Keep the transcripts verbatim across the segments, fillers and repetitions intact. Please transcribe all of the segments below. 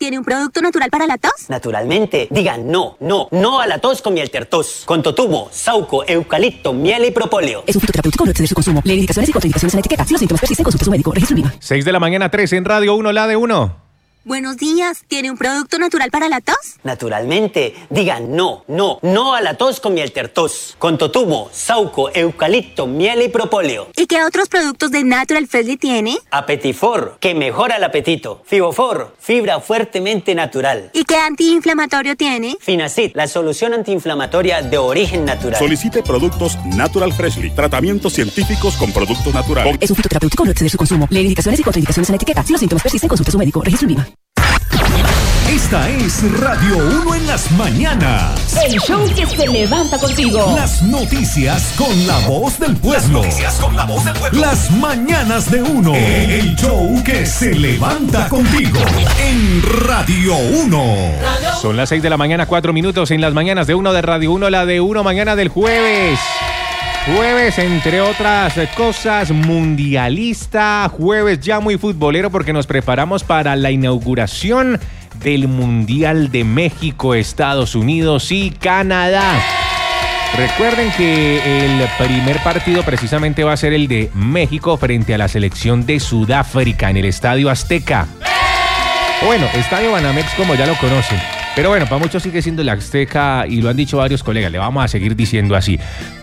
¿tiene un producto natural para la tos? Naturalmente. Digan no, no, no a la tos con miel tertos. Con totumo, sauco, eucalipto, miel y propóleo. Es un fitoterapéutico, no exceder su consumo. Lee indicaciones y contraindicaciones en la etiqueta. Si los síntomas persisten, consulte a su médico. Registro INVIMA. seis de la mañana, tres en Radio uno, la de uno. Buenos días, ¿tiene un producto natural para la tos? Naturalmente. Digan no, no, no a la tos con miel tertos. Con totumo, sauco, eucalipto, miel y propóleo. ¿Y qué otros productos de Natural Freshly tiene? Apetifor, que mejora el apetito. Fibofor, fibra fuertemente natural. ¿Y qué antiinflamatorio tiene? Finacid, la solución antiinflamatoria de origen natural. Solicite productos Natural Freshly. Tratamientos científicos con productos naturales. Es un fitoterapéutico, no exceder su consumo. Lee indicaciones y contraindicaciones en la etiqueta. Si los síntomas persisten, consulte a su médico. Registro INVIMA. Esta es Radio uno en las mañanas. El show que se levanta contigo. Las noticias con la voz del pueblo. Las noticias con la voz del pueblo. Las mañanas de uno. El show que se levanta contigo. En Radio uno. Son las seis de la mañana, cuatro minutos en las mañanas de uno de Radio uno, la de uno, mañana del jueves. Jueves, entre otras cosas, mundialista, jueves ya muy futbolero porque nos preparamos para la inauguración del Mundial de México, Estados Unidos y Canadá. Recuerden que el primer partido precisamente va a ser el de México frente a la selección de Sudáfrica en el Estadio Azteca. Bueno, Estadio Banamex como ya lo conocen. Pero bueno, para muchos sigue siendo el Azteca y lo han dicho varios colegas, le vamos a seguir diciendo así.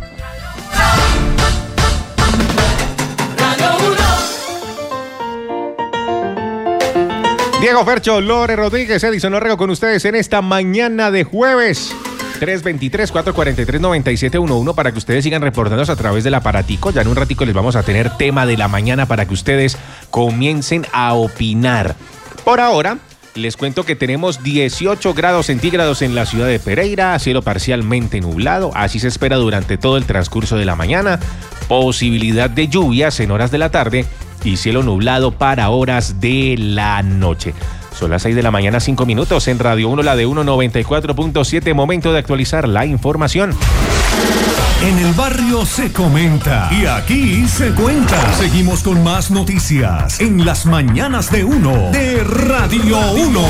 Diego Fercho, Lore Rodríguez, Edison Orrego con ustedes en esta mañana de jueves. tres dos tres, cuatro cuatro tres, nueve siete uno uno para que ustedes sigan reportándose a través del aparatico. Ya en un ratico les vamos a tener tema de la mañana para que ustedes comiencen a opinar. Por ahora, les cuento que tenemos dieciocho grados centígrados en la ciudad de Pereira, cielo parcialmente nublado, así se espera durante todo el transcurso de la mañana, posibilidad de lluvias en horas de la tarde y cielo nublado para horas de la noche. Son las seis de la mañana, cinco minutos en Radio uno, la de uno noventa y cuatro punto siete, momento de actualizar la información. En el barrio se comenta y aquí se cuenta. Seguimos con más noticias en las mañanas de uno de Radio uno.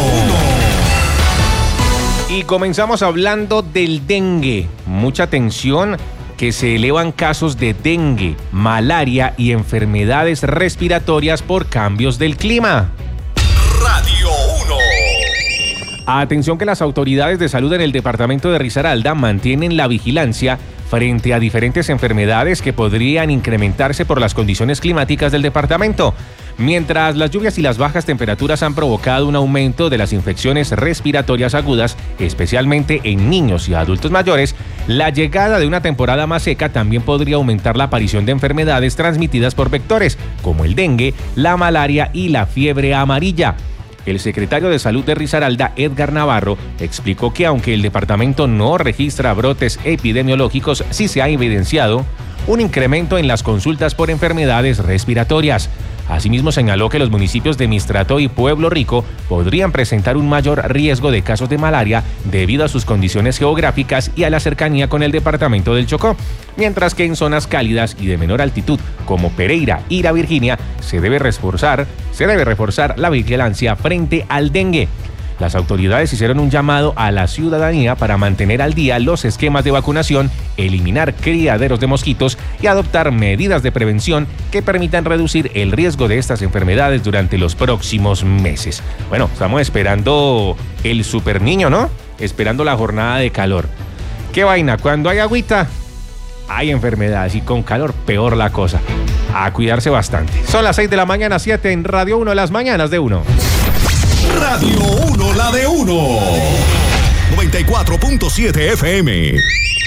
Y comenzamos hablando del dengue. Mucha atención, que se elevan casos de dengue, malaria y enfermedades respiratorias por cambios del clima. Radio uno. Atención que las autoridades de salud en el departamento de Risaralda mantienen la vigilancia frente a diferentes enfermedades que podrían incrementarse por las condiciones climáticas del departamento. Mientras las lluvias y las bajas temperaturas han provocado un aumento de las infecciones respiratorias agudas, especialmente en niños y adultos mayores, la llegada de una temporada más seca también podría aumentar la aparición de enfermedades transmitidas por vectores, como el dengue, la malaria y la fiebre amarilla. El secretario de Salud de Risaralda, Edgar Navarro, explicó que aunque el departamento no registra brotes epidemiológicos, sí se ha evidenciado un incremento en las consultas por enfermedades respiratorias. Asimismo, señaló que los municipios de Mistrato y Pueblo Rico podrían presentar un mayor riesgo de casos de malaria debido a sus condiciones geográficas y a la cercanía con el departamento del Chocó, mientras que en zonas cálidas y de menor altitud como Pereira y La Virginia se debe reforzar, se debe reforzar la vigilancia frente al dengue. Las autoridades hicieron un llamado a la ciudadanía para mantener al día los esquemas de vacunación, eliminar criaderos de mosquitos y adoptar medidas de prevención que permitan reducir el riesgo de estas enfermedades durante los próximos meses. Bueno, estamos esperando el super niño, ¿no? Esperando la jornada de calor. ¿Qué vaina? Cuando hay agüita, hay enfermedades y con calor peor la cosa. A cuidarse bastante. Son las seis de la mañana, siete en Radio uno, las mañanas de uno. Radio uno, la de uno. noventa y cuatro punto siete F M.